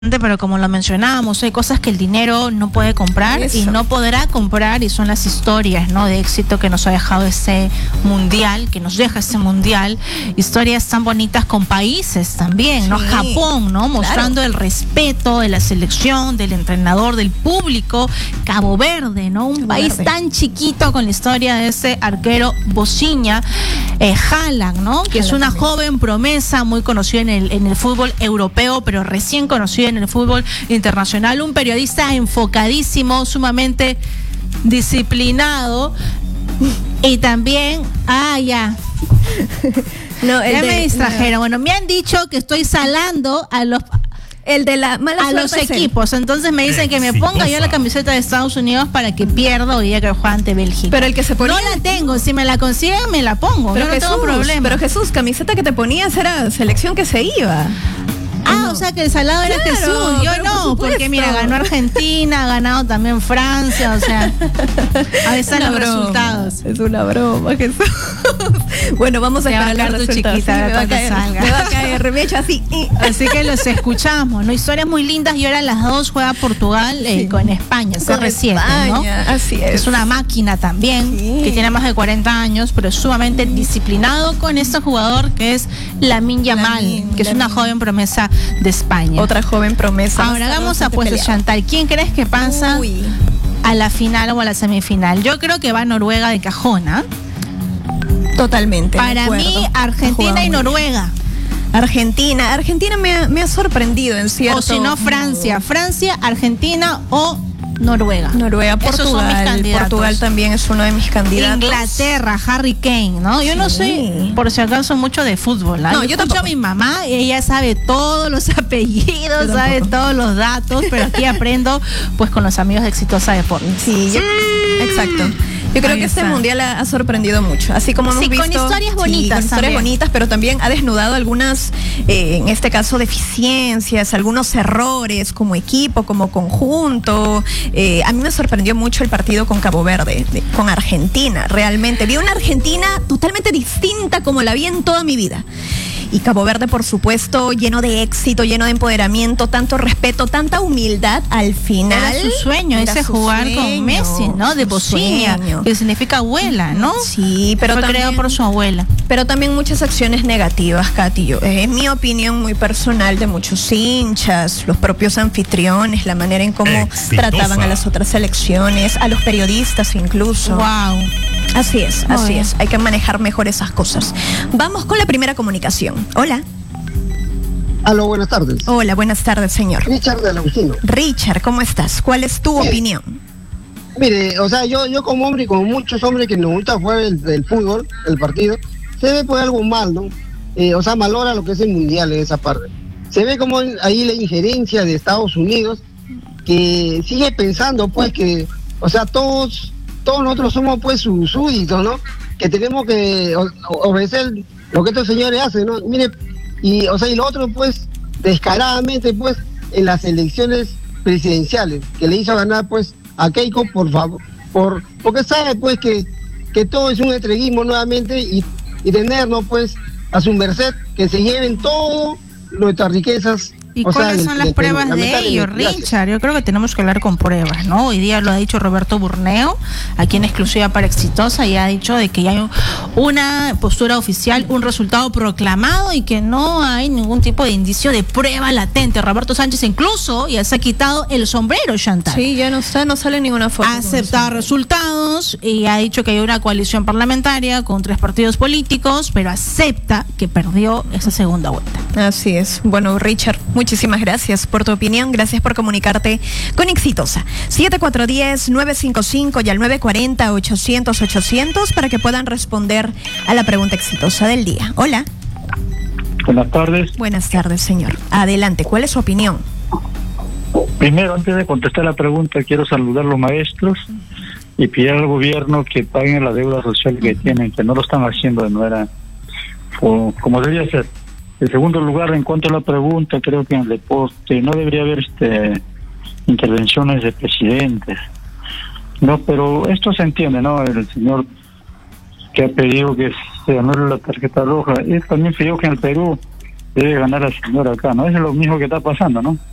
Pero como lo mencionábamos, hay cosas que el dinero no puede comprar y no podrá comprar, y son las historias, ¿no?, de éxito que nos ha dejado ese mundial, que nos deja ese mundial, historias tan bonitas con países también, ¿no? Japón, ¿no?, mostrando el respeto de la selección, del entrenador, del público. Cabo Verde, ¿no?, un país tan chiquito, con la historia de ese arquero Bociña, Haaland, ¿no?, que es una joven promesa muy conocida en el fútbol europeo, pero recién conocida en el fútbol internacional, un periodista enfocadísimo, sumamente disciplinado, y también, ya me distrajeron. Bueno, me han dicho que estoy salando a los equipos, entonces me dicen que me ponga yo la camiseta de Estados Unidos para que pierda hoy día que juega ante Bélgica. Pero el que se ponía... No la tengo, si me la consiguen me la pongo, pero yo no tengo problema. Pero Jesús, camiseta que te ponías era selección que se iba. O sea que el salado era Jesús, yo no, porque mira, ganó Argentina, ha ganado también Francia, o sea, ahí están los resultados. Es una broma, Jesús. Bueno, vamos a esperar los resultados. Chiquita, me va a caer, me echa así. Así que los escuchamos, ¿no? Historias muy lindas, y ahora las dos juega Portugal con España, CR7, ¿no? Así es. Es una máquina también, que tiene más de 40 años, pero es sumamente disciplinado con este jugador que es Lamine Yamal, que es una joven promesa de España. Otra joven promesa. Ahora hagamos apuestas, Chantal. ¿Quién crees que pasa a la final o a la semifinal? Yo creo que va Noruega de cajona. Totalmente. Para mí, Argentina y Noruega. Argentina me ha sorprendido en cierto. O si no, Francia, Argentina o Noruega. Portugal. Esos son mis candidatos. Portugal también es uno de mis candidatos. Inglaterra, Harry Kane, ¿no? Yo no soy, por si acaso, mucho de fútbol. No, yo tampoco. A mi mamá, ella sabe todos los apellidos, sabe todos los datos, pero aquí aprendo pues con los amigos de Exitosa Deportes. Exacto. Yo creo que este mundial ha sorprendido mucho, así como hemos visto. Con historias bonitas. Con historias bonitas, pero también ha desnudado algunas, en este caso, deficiencias, algunos errores como equipo, como conjunto. A mí me sorprendió mucho el partido con Cabo Verde, con Argentina, realmente. Vi una Argentina totalmente distinta como la vi en toda mi vida. Y Cabo Verde, por supuesto, lleno de éxito, lleno de empoderamiento, tanto respeto, tanta humildad al final. Era su sueño, jugar con Messi, ¿no? De Bociña, que significa abuela, ¿no? Sí, pero fue creado por su abuela. Pero también muchas acciones negativas, Katy. En mi opinión muy personal, de muchos hinchas, los propios anfitriones, la manera en cómo trataban a las otras selecciones, a los periodistas incluso. Wow. Así es. Hay que manejar mejor esas cosas. Vamos con la primera comunicación. Hola. Aló, buenas tardes. Hola, buenas tardes, señor. Richard del Agustino. Richard, ¿cómo estás? ¿Cuál es tu opinión? Mire, o sea, yo como hombre y como muchos hombres que nos gusta jugar el fútbol, el partido, se ve pues algo mal, ¿no? O sea, malora lo que es el mundial en esa parte. Se ve como ahí la injerencia de Estados Unidos, que sigue pensando pues que, o sea, todos nosotros somos pues sus súbditos, ¿no? Que tenemos que obedecer lo que estos señores hacen, ¿no? Mire, y lo otro pues, descaradamente pues, en las elecciones presidenciales, que le hizo ganar pues a Keiko, por favor, porque sabe pues que todo es un entreguismo nuevamente, y tenernos pues a su merced, que se lleven todo nuestras riquezas. ¿Y cuáles son las pruebas de ello, Richard? Yo creo que tenemos que hablar con pruebas, ¿no? Hoy día lo ha dicho Roberto Burneo, aquí en exclusiva para Exitosa, y ha dicho de que ya hay una postura oficial, un resultado proclamado, y que no hay ningún tipo de indicio de prueba latente. Roberto Sánchez incluso ya se ha quitado el sombrero, Chantal. Sí, ya no sale ninguna foto. Ha aceptado resultados y ha dicho que hay una coalición parlamentaria con 3 partidos políticos, pero acepta que perdió esa segunda vuelta. Así es. Bueno, Richard, muchísimas gracias por tu opinión, gracias por comunicarte con Exitosa. 7410-955 y al 940-800-800 para que puedan responder a la pregunta exitosa del día. Hola. Buenas tardes. Buenas tardes, señor. Adelante, ¿cuál es su opinión? Primero, antes de contestar la pregunta, quiero saludar a los maestros y pedir al gobierno que paguen la deuda social que tienen, que no lo están haciendo de manera como debería ser. En segundo lugar, en cuanto a la pregunta, creo que en el deporte no debería haber intervenciones de presidentes. No, pero esto se entiende, ¿no? El señor que ha pedido que se anule la tarjeta roja, él también pidió que en el Perú debe ganar al señor acá, ¿no? Eso es lo mismo que está pasando, ¿no?